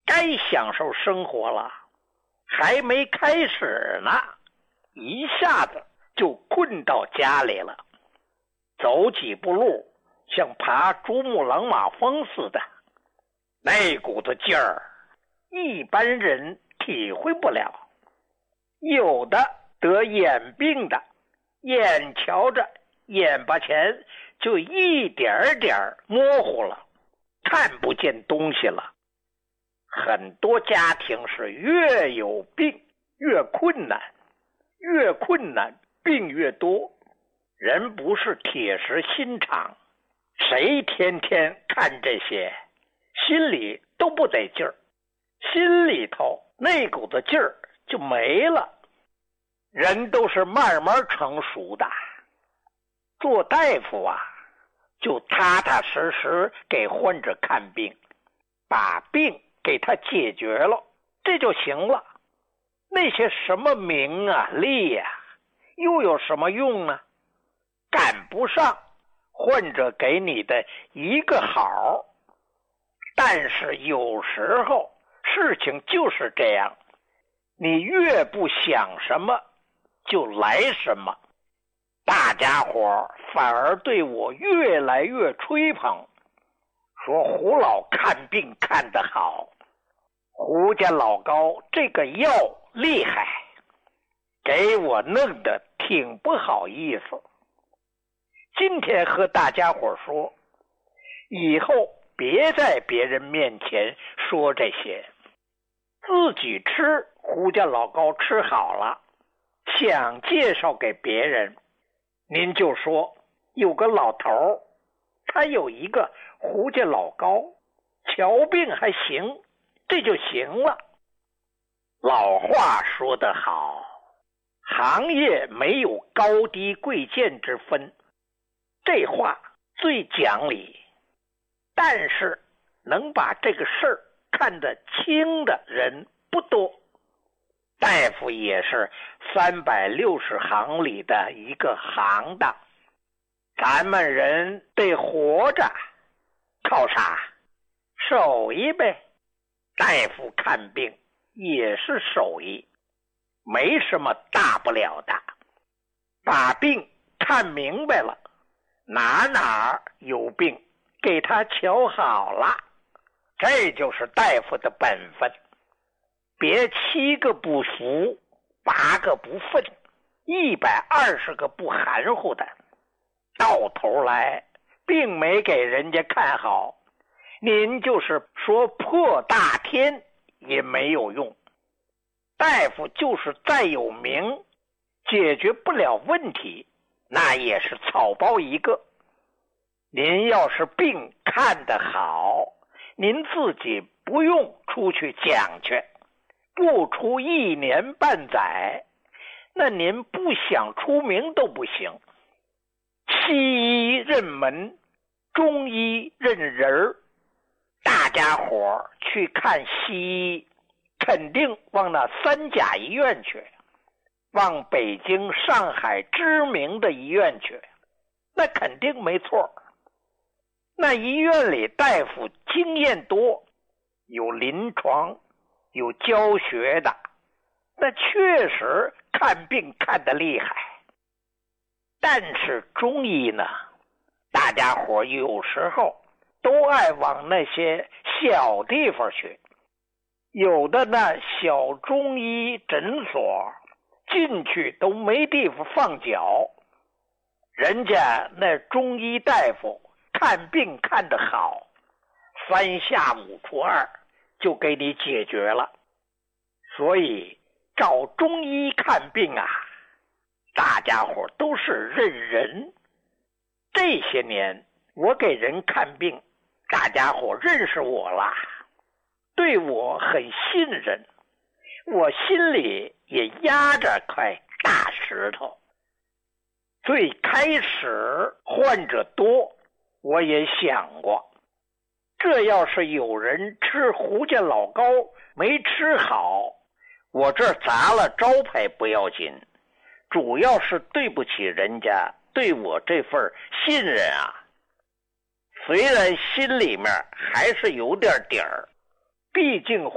该享受生活了，还没开始呢，一下子就困到家里了。走几步路像爬珠穆朗玛峰似的，那股子劲儿一般人体会不了。有的得眼病的，眼瞧着眼巴前就一点点模糊了，看不见东西了。很多家庭是越有病越困难，越困难病越多。人不是铁石心肠，谁天天看这些，心里都不得劲儿，心里头那股子劲儿就没了。人都是慢慢成熟的，做大夫啊，就踏踏实实给患者看病，把病给他解决了，这就行了。那些什么名啊利啊，又有什么用呢？赶不上患者给你的一个好。但是有时候事情就是这样，你越不想什么就来什么。大家伙反而对我越来越吹捧，说胡老看病看得好，胡家老高这个药厉害，给我弄得挺不好意思。今天和大家伙说，以后别在别人面前说这些，自己吃胡家老高吃好了，想介绍给别人，您就说有个老头，他有一个胡家老高，瞧病还行，这就行了。老话说得好，行业没有高低贵贱之分，这话最讲理。但是能把这个事儿看得清的人不多。大夫也是360行里的一个行当，咱们人得活着，靠啥？手艺呗。大夫看病也是手艺，没什么大不了的。把病看明白了，哪有病给他瞧好了，这就是大夫的本分。别7个不服，8个不忿，120个不含糊的，到头来并没给人家看好，您就是说破大天也没有用。大夫就是再有名，解决不了问题，那也是草包一个。您要是病看得好，您自己不用出去讲去，不出1年半载，那您不想出名都不行。西医认门，中医认人，大家伙去看西医，肯定往那3甲医院去，往北京、上海知名的医院去，那肯定没错。那医院里大夫经验多，有临床，有教学的，那确实看病看得厉害。但是中医呢，大家伙有时候都爱往那些小地方去，有的那小中医诊所进去都没地方放脚，人家那中医大夫看病看得好，3下5除2就给你解决了。所以找中医看病啊，大家伙都是认人。这些年我给人看病，大家伙认识我了，对我很信任，我心里也压着块大石头。最开始患者多，我也想过，这要是有人吃胡家老高没吃好，我这砸了招牌不要紧，主要是对不起人家对我这份信任啊。虽然心里面还是有点底儿，毕竟